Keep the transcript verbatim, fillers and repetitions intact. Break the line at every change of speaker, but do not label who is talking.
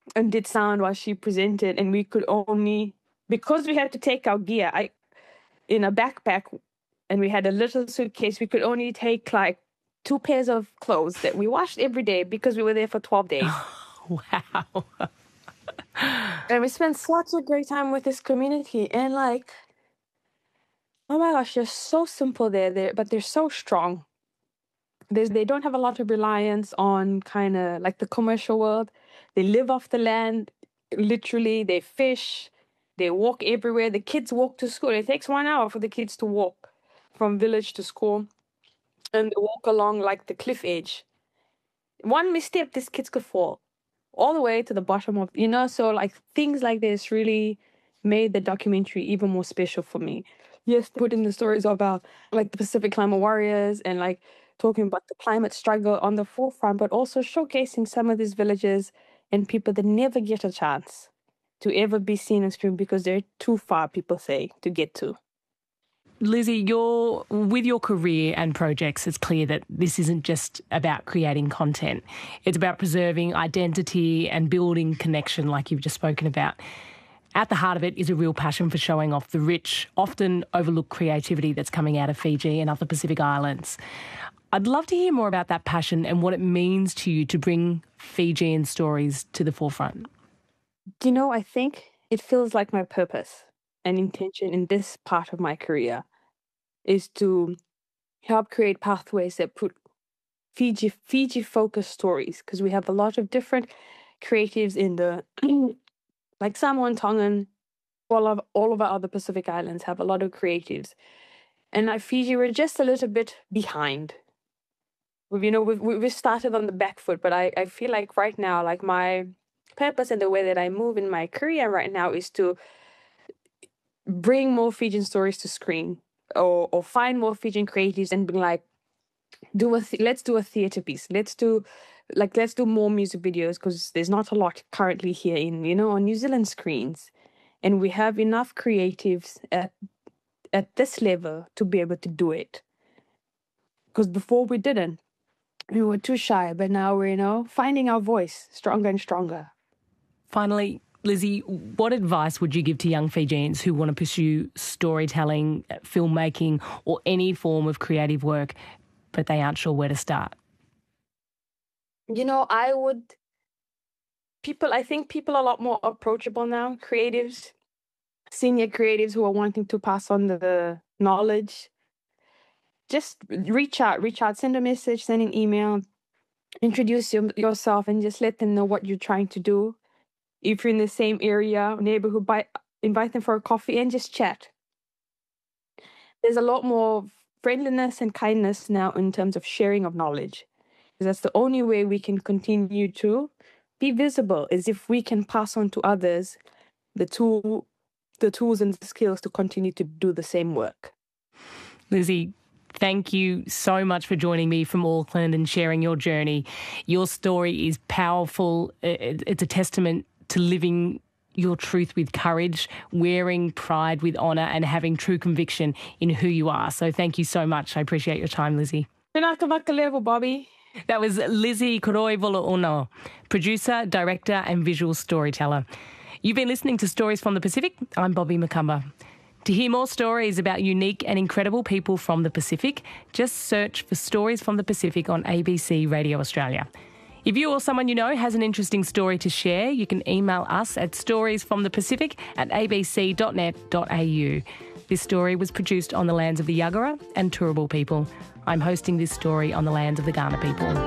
and did sound while she presented, and we could only, because we had to take our gear I, in a backpack, and we had a little suitcase, we could only take like two pairs of clothes that we washed every day because we were there for twelve days.
Wow.
And we spent such a great time with this community, and like, oh my gosh, they're so simple there, they're, but they're so strong. There's, they don't have a lot of reliance on kind of like the commercial world. They live off the land, literally. They fish, they walk everywhere. The kids walk to school. It takes one hour for the kids to walk from village to school. And they walk along like the cliff edge. One misstep, these kids could fall all the way to the bottom of, you know, so like things like this really made the documentary even more special for me. Yes, put in the stories about like the Pacific Climate Warriors and like talking about the climate struggle on the forefront, but also showcasing some of these villages and people that never get a chance to ever be seen and streamed because they're too far, people say, to get to.
Lizzie, you're, with your career and projects, it's clear that this isn't just about creating content. It's about preserving identity and building connection, like you've just spoken about. At the heart of it is a real passion for showing off the rich, often overlooked creativity that's coming out of Fiji and other Pacific islands. I'd love to hear more about that passion and what it means to you to bring Fijian stories to the forefront.
You know, I think it feels like my purpose and intention in this part of my career is to help create pathways that put Fiji Fiji focused stories, because we have a lot of different creatives in the like Samoan, Tongan, all of all of our other Pacific islands have a lot of creatives, and like Fiji, we're just a little bit behind. We've, you know, we've we've started on the back foot, but I I feel like right now, like my purpose and the way that I move in my career right now is to bring more Fijian stories to screen, or or find more Fijian creatives and be like, do a th- let's do a theater piece. Let's do like let's do more music videos, because there's not a lot currently here in, you know, on New Zealand screens, and we have enough creatives at at this level to be able to do it. Because before we didn't, we were too shy, but now we're, you know, finding our voice stronger and stronger.
Finally, Lizzie, what advice would you give to young Fijians who want to pursue storytelling, filmmaking, or any form of creative work, but they aren't sure where to start?
You know, I would... People, I think people are a lot more approachable now, creatives, senior creatives who are wanting to pass on the knowledge. Just reach out, reach out, send a message, send an email, introduce your, yourself, and just let them know what you're trying to do. If you're in the same area, neighborhood, buy, invite them for a coffee and just chat. There's a lot more friendliness and kindness now in terms of sharing of knowledge. Because that's the only way we can continue to be visible, is if we can pass on to others the tool, the tools and the skills to continue to do the same work.
Lizzie, thank you so much for joining me from Auckland and sharing your journey. Your story is powerful. It's a testament to living your truth with courage, wearing pride with honour, and having true conviction in who you are. So thank you so much. I appreciate your time, Lizzie.
Tēnā ka level, Bobby.
That was Lizzie Koroivolo-Ono, producer, director and visual storyteller. You've been listening to Stories from the Pacific. I'm Bobby Makamba. To hear more stories about unique and incredible people from the Pacific, just search for Stories from the Pacific on A B C Radio Australia. If you or someone you know has an interesting story to share, you can email us at storiesfromthepacific at a b c dot net dot a u. This story was produced on the lands of the Yagara and Turrbal people. I'm hosting this story on the lands of the Kaurna people.